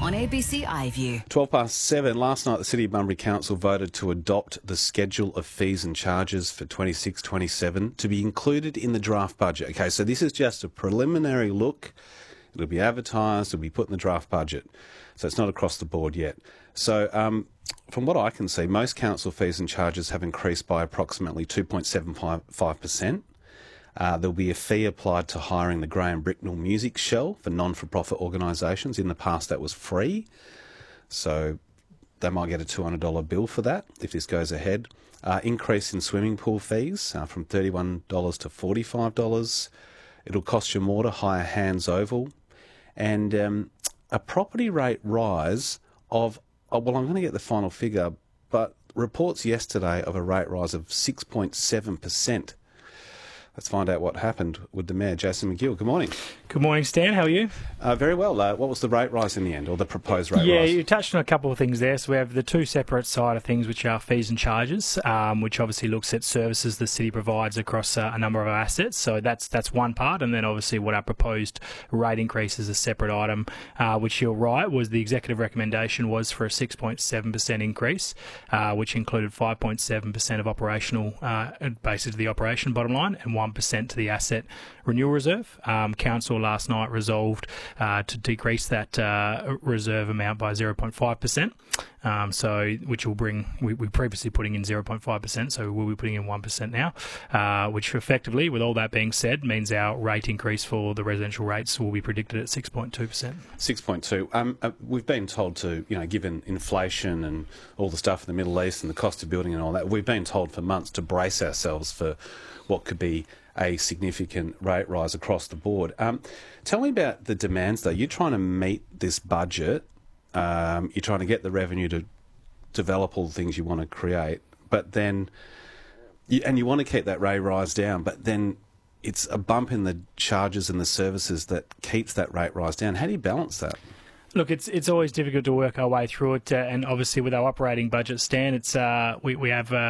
on ABC iView. 7:12. Last night, the City of Bunbury Council voted to adopt the schedule of fees and charges for 26-27 to be included in the draft budget. Okay, so this is just a preliminary look. It'll be advertised, it'll be put in the draft budget. So it's not across the board yet. So from what I can see, most council fees and charges have increased by approximately 2.75%. There'll be a fee applied to hiring the Graham Bricknell Music Shell for non-for-profit organisations. In the past, that was free. So they might get a $200 bill for that if this goes ahead. Increase in swimming pool fees from $31 to $45. It'll cost you more to hire Hands Oval. And a property rate rise of, I'm going to get the final figure, but reports yesterday of a rate rise of 6.7%. Let's find out what happened with the Mayor, Jason McGill. Good morning. Good morning, Stan. How are you? Very well. What was the rate rise in the end, or the proposed rate rise? Yeah, you touched on a couple of things there. So we have the two separate side of things, which are fees and charges, which obviously looks at services the city provides across a number of our assets. So that's one part. And then obviously what our proposed rate increase is a separate item, which you're right, was the executive recommendation was for a 6.7% increase, which included 5.7% of operational, basically the operation bottom line, and 1% to the asset renewal reserve. Council last night resolved to decrease that reserve amount by 0.5%. So which will bring, we previously putting in 0.5%, so we'll be putting in 1% now, which effectively, with all that being said, means our rate increase for the residential rates will be predicted at 6.2%. 6.2. We've been told to, given inflation and all the stuff in the Middle East and the cost of building and all that, we've been told for months to brace ourselves for what could be a significant rate rise across the board. Tell me about the demands, though. You're trying to meet this budget. You're trying to get the revenue to develop all the things you want to create, but then, you want to keep that rate rise down, but then it's a bump in the charges and the services that keeps that rate rise down. How do you balance that? Look, it's always difficult to work our way through it, and obviously with our operating budget, Stan, it's we have